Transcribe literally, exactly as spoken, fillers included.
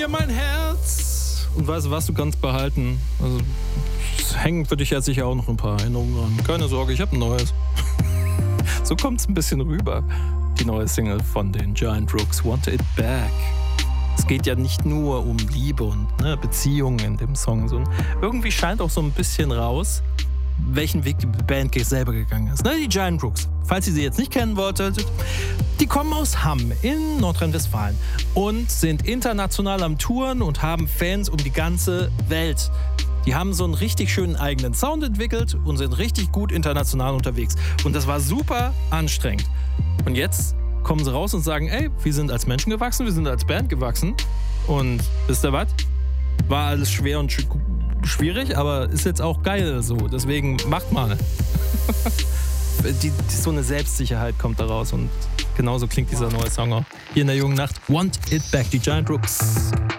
Ja, mein Herz. Und weißt du was, du kannst behalten. Also, es hängen für dich jetzt sicher auch noch ein paar Erinnerungen an. Keine Sorge, ich habe ein neues. So kommt es ein bisschen rüber. Die neue Single von den Giant Rooks, Want It Back. Es geht ja nicht nur um Liebe und ne, Beziehungen in dem Song, sondern irgendwie scheint auch so ein bisschen raus, welchen Weg die Band selber gegangen ist. Ne, die Giant Rooks, falls ihr sie jetzt nicht kennen wolltet, die kommen aus Hamm in Nordrhein-Westfalen und sind international am Touren und haben Fans um die ganze Welt. Die haben so einen richtig schönen eigenen Sound entwickelt und sind richtig gut international unterwegs. Und das war super anstrengend. Und jetzt kommen sie raus und sagen, ey, wir sind als Menschen gewachsen, wir sind als Band gewachsen. Und wisst ihr was? War alles schwer und sch- schwierig, aber ist jetzt auch geil so. Deswegen macht mal. die, die, so eine Selbstsicherheit kommt da raus und genauso klingt dieser neue Song auch. Hier in der jungen Nacht, Want It Back, die Giant Rooks.